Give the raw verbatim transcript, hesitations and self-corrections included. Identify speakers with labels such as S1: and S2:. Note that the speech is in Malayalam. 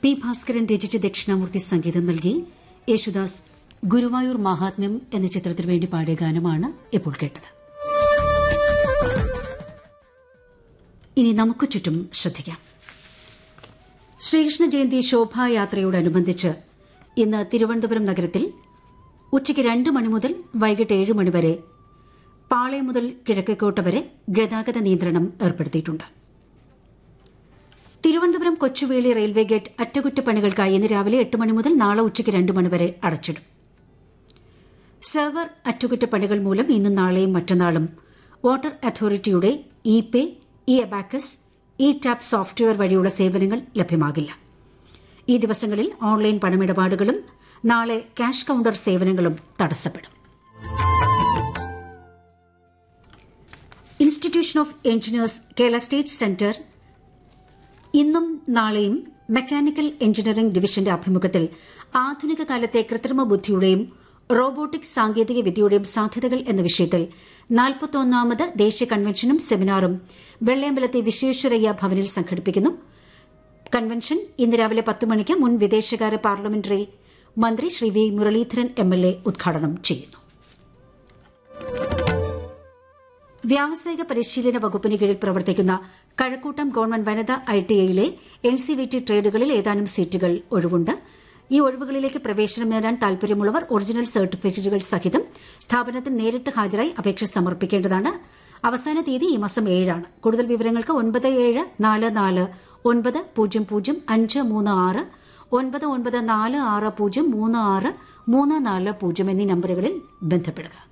S1: പി ഭാസ്കരൻ രചിച്ച് ദക്ഷിണാമൂർത്തി സംഗീതം നൽകി യേശുദാസ് ഗുരുവായൂർ മാഹാത്മ്യം എന്ന ചിത്രത്തിനു വേണ്ടി പാടിയ ഗാനമാണ് ഇപ്പോൾ കേട്ടത്. ഇനി നമുക്ക് ചുറ്റും ശ്രദ്ധിക്കാം. ശ്രീകൃഷ്ണ ജയന്തി ശോഭായാത്രയോടനുബന്ധിച്ച് ഇന്ന് തിരുവനന്തപുരം നഗരത്തിൽ ഉച്ചയ്ക്ക് രണ്ട് മണി മുതൽ വൈകിട്ട് ഏഴ് മണിവരെ പാളയം മുതൽ കിഴക്കേക്കോട്ട വരെ ഗതാഗത നിയന്ത്രണം ഏർപ്പെടുത്തിയിട്ടുണ്ട്. തിരുവനന്തപുരം കൊച്ചുവേളി റെയിൽവേ ഗേറ്റ് അറ്റകുറ്റപ്പണികൾക്കായി ഇന്ന് രാവിലെ എട്ട് മണി മുതൽ നാളെ ഉച്ചയ്ക്ക് രണ്ട് മണിവരെ അടച്ചിടും. സെർവർ അറ്റകുറ്റപ്പണികൾ മൂലം ഇന്നും നാളെയും മറ്റന്നാളും വാട്ടർ അതോറിറ്റിയുടെ ഇ പേ, E abacus, E tap software വഴിയുള്ള സേവനങ്ങൾ ലഭ്യമാകില്ല. ഈ ദിവസങ്ങളിൽ ഓൺലൈൻ പണമിടപാടുകളും നാളെ ക്യാഷ് കൌണ്ടർ സേവനങ്ങളും തടസ്സപ്പെടും. Institution of engineers Kerala state centre ഇന്നും നാളെയും മെക്കാനിക്കൽ എഞ്ചിനീയറിംഗ് ഡിവിഷന്റെ ആഭിമുഖ്യത്തിൽ ആധുനിക കാലത്തെ കൃത്രിമ ബുദ്ധിയുടെയും റോബോട്ടിക് സാങ്കേതിക വിദ്യയുടെയും സാധ്യതകൾ എന്ന വിഷയത്തിൽ നാൽപ്പത്തൊന്നാമത് ദേശീയ കൺവെൻഷനും സെമിനാറും വെള്ളയമ്പലത്തെ വിശ്വേശ്വരയ്യ ഭവനിൽ സംഘടിപ്പിക്കുന്നു. കൺവെൻഷൻ ഇന്ന് രാവിലെ പത്ത് മണിക്ക് മുൻ വിദേശകാര്യ പാർലമെന്ററി മന്ത്രി Shri V Muraleedharan M L A ഉദ്ഘാടനം ചെയ്യുന്നു. വ്യാവസായിക പരിശീലന വകുപ്പിന് കീഴിൽ പ്രവർത്തിക്കുന്ന കഴക്കൂട്ടം ഗവൺമെന്റ് വനിതാ I T ഐയിലെ N C V T ട്രേഡുകളിൽ ഏതാനും സീറ്റുകൾ ഒഴിവുണ്ട്. ഈ ഒഴിവുകളിലേക്ക് പ്രവേശനം നേടാൻ താൽപര്യമുള്ളവർ ഒറിജിനൽ സർട്ടിഫിക്കറ്റുകൾ സഹിതം സ്ഥാപനത്തിൽ നേരിട്ട് ഹാജരായി അപേക്ഷ സമർപ്പിക്കേണ്ടതാണ്. അവസാന തീയതി ഈ മാസം ഏഴാണ്. കൂടുതൽ വിവരങ്ങൾക്ക് ഒൻപത് ഏഴ് നാല് നാല് ഒൻപത് പൂജ്യം പൂജ്യം അഞ്ച് മൂന്ന് ആറ്, ഒൻപത് ഒൻപത് നാല് ആറ് പൂജ്യം മൂന്ന് ആറ് മൂന്ന് നാല് പൂജ്യം എന്നീ നമ്പറുകളിൽ ബന്ധപ്പെടുക.